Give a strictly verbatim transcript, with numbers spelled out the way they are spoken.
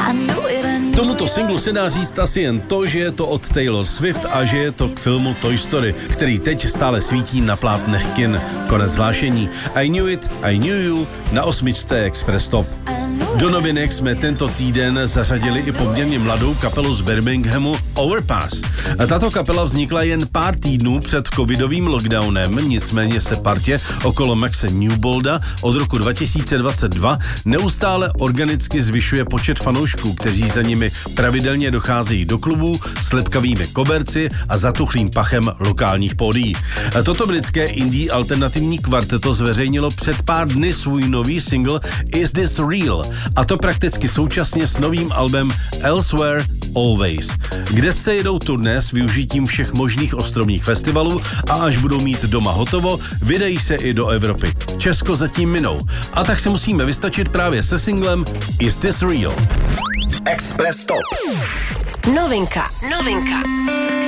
Tomuto singlu se dá říct asi jen to, že je to od Taylor Swift a že je to k filmu Toy Story, který teď stále svítí na plátnech kin. Konec zvlášení. I Knew It, I Knew You na osmičce Express Top. Do novinek jsme tento týden zařadili i poměrně mladou kapelu z Birminghamu Overpass. Tato kapela vznikla jen pár týdnů před covidovým lockdownem, nicméně se partě okolo Maxe Newbolda od roku dva tisíce dvacet dva neustále organicky zvyšuje počet fanoušků, kteří za nimi pravidelně docházejí do klubů s lepkavými koberci a zatuchlým pachem lokálních pódií. Toto britské indie alternativní kvarteto zveřejnilo před pár dny svůj nový single Is This Real? A to prakticky současně s novým albem Elsewhere Always, kde se jedou turné s využitím všech možných ostrovních festivalů a až budou mít doma hotovo, vydají se i do Evropy. Česko zatím minou. A tak se musíme vystačit právě se singlem Is This Real? Express Top. Novinka, novinka.